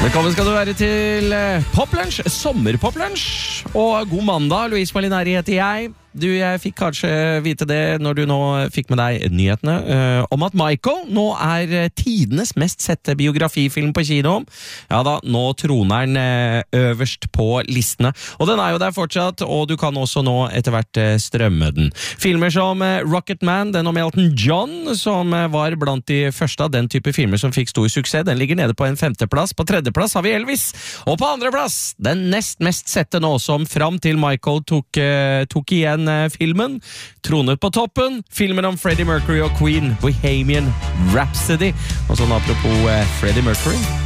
Velkommen skal du være til Poplunsj, sommerpoplunsj. Og god mandag, Louise Molinari heter jeg. Jeg fikk kanskje vite det når du nå fikk med deg nyhetene om at Michael nå tidenes mest sette biografifilm på kino. Ja da, nå troner den øverst på listene. Og den jo der fortsatt, og du kan også nå etter hvert strømme den. Filmer som Rocketman, den om Elton John, som var blant de første av den type filmer som fikk stor suksess, den ligger nede på en 5. plass. På 3. plass har vi Elvis, og på 2. plass, den nest mest sette nå, som fram til Michael tok igjen filmen, tronet på toppen, filmen om Freddie Mercury og Queen, Bohemian Rhapsody. Og sånn apropos Freddie Mercury,